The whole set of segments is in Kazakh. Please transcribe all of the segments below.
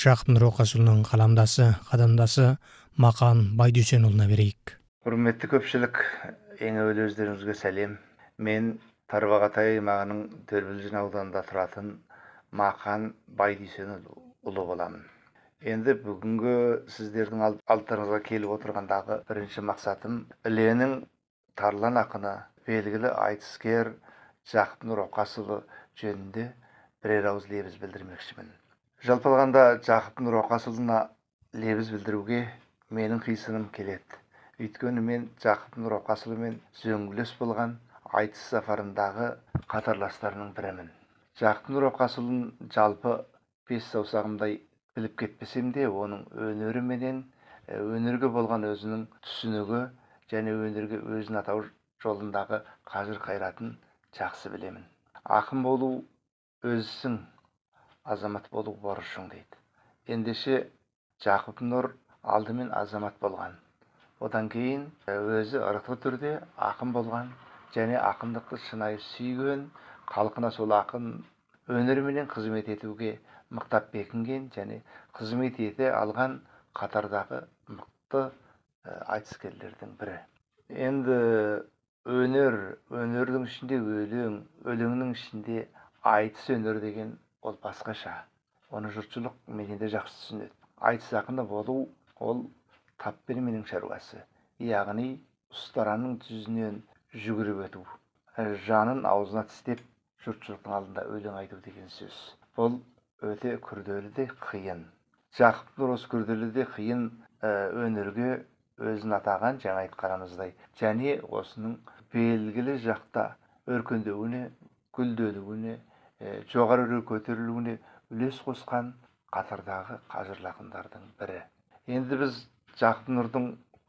Жақып Нұрокасұлының қаламдасы, қадамдасы Мақан Байдүйсенұлына берейік. Құрметті көпшілік, ең әуелі өздеріңізге сәлем. Мен Тарбағатай аймағының Төрбілжін ауданында тұратын Мақан Байдүйсенұлы боламын. Енді бүгінгі сіздердің алдыңызға келіп отырғандағы бірінші мақсатым Іленің Тарлан ақыны, белгілі айтыскер Жақып Нұрокасұлы жөнінде бірер ауыз лебіз білдірмекшімін. Жалпы алғанда Жақып Нұрокасұлына лебіз білдіруге менің қисыным келеді. Өйткені мен Жақып Нұрокасұлымен үзеңгілес болған айтыс сапарындағы қатарластарының бірімін. Жақып Нұрокасұлын жалпы бес саусағымдай біліп кетпесем де, оның өнері менен өнерге болған өзінің түсінігі және өнерге өзін атау жолындағы қажыр қайратын жақсы білемін. Ақын болу өзсің, азамат болу борышың дейді. Ендеше Жақып Нұр алдымен азамат болған. Одан кейін өзі ырықты түрде ақын болған және ақындықты шынайы сүйген, халқына сол ақын өнеріменен қызмет етуге мықтап бекінген және қызмет ете алған қатардағы мықты айтыскерлердің бірі. Енді өнердің ішінде өлең, өлеңнің ішінде айтыс өнер деген ол басқаша. Оны жұртшылық менен де жақсы түсінеді. Айтыс ақыны болу ол тап берменің шаруасы. Яғни ұстараның жүзінен жүгіріп өту, жанын аузына тістеп жұртшылықтың алдында өлең айту деген сөз. Бұл өте күрделі де қиын. Жақып Нұр осы күрделі де қиын өнерге өзін атаған, жаңа айтқанымыздай, және осының белгілі жақта өркендеуіне, гүлденуіне, жоғары көтерілуіне үлес қосқан қатардағы қажырлы ақындардың бірі. Енді біз Жақып Нұрдың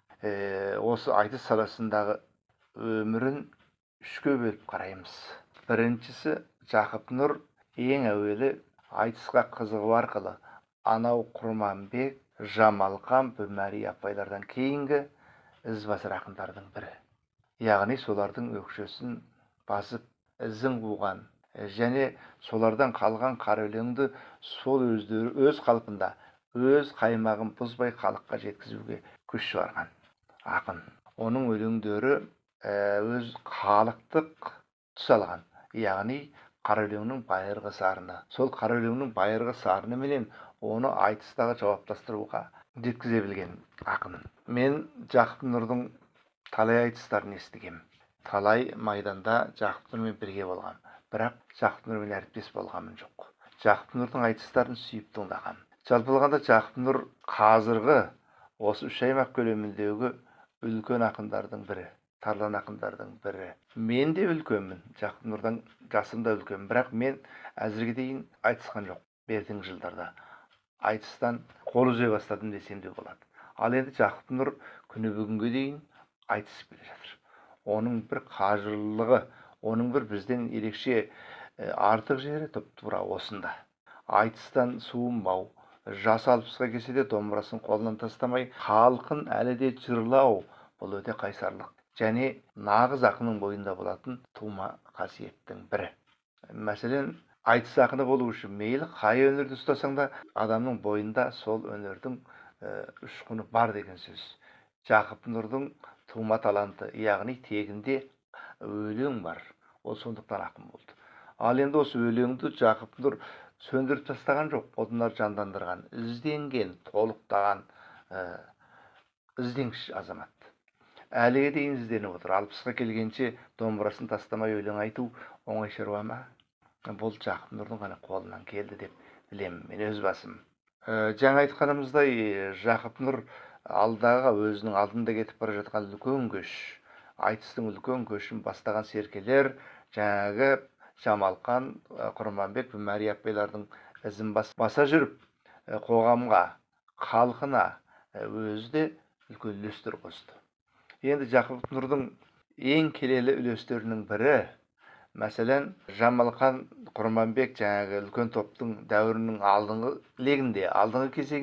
осы айтыс саласындағы өмірін үшке бөліп қараймыз. Біріншісі, Жақып Нұр ең әуелі айтысқа қызығу арқылы анау Құрманбек, Жамалқан, Бүмәри апайлардан кейінгі ізбасар ақындардың бірі. Яғни солардың өкшесін басып ізін қуған және солардан қалған қара өлеңді сол өздері өз қалпында, өз қаймағын бұзбай халыққа жеткізуге күш шығарған ақын. Оның өлеңдері өз халықтық түс алған, яғни қара өлеңнің байырғы сарыны. Сол қара өлеңнің байырғы сарыны менен оны айтыстағы жауаптастыруға жеткізе білген ақын. Мен Жақып Нұрдың талай айтыстарын естігем. Талай майданда Жақып Нұрмен бірге болғам. Бірақ Жақып Нұрмен әріптес болғамын жоқ. Жақып Нұрдың айтыстарын сүйіп тыңдағам. Жалпы алғанда Жақып Нұр қазіргі осы 3 аймақ көлеміндегі үлкен ақындардың бірі, тарлан ақындардың бірі. Мен де үлкенмін, Жақып Нұрдан жасым да үлкен, бірақ мен әзірге дейін айтысқан жоқ. Бертіңгі жылдарда айтыстан қол үзе бастадым десем де болады. Ал енді Жақып Нұр күні бүгінге дейін айтысып келе жатыр. Оның бір қажырлылығы, оның бір бізден ерекше артық жері тура осында. Айтыстан суынбау, жас 60-қа келсе де домбырасын қолынан тастамай, халқын әлі де жырлау, бұл өте қайсарлық. Және нағыз ақынның бойында болатын тума қасиеттің бірі. Мәселен, айтыс ақыны болу үшін мейлі қай өнерді ұстасаң да, адамның бойында сол өнердің ұшқыны бар деген сөз. Жақып Нұрдың тума таланты, яғни тегінде өлең бар. Ол сондықтан ақын болды. Ал енді осы өлеңді Жақып Нұр сөндіріп тастаған жоқ, одан жандандырған, ізденген, толықтаған ізденгіш азамат. Әліге дейін ізденіп отыр. 60-қа келгенше домбырасын тастамай өлең айту оңай шаруа ма? Бұл Жақып Нұрдың ғана қолынан келді деп білемін мен өз басым. Жаңа айтқанымыздай, Жақып Нұр алдағы өзінің алдында кетіп бара жатқан үлкен көш, айтыстың үлкен көшін бастаған серкелер, жаңағы Жамалқан, Құрманбек, Бүмәри апайлардың ізін баса жүріп, қоғамға, халқына өзі де үлкен үлестер қосты. Енді Жақып Нұрдың ең келелі үлестерінің бірі, мәселен, Жамалқан, Құрманбек жаңағы үлкен топтың дәуірінің алдыңғы легінде, алдыңғы кезеңінде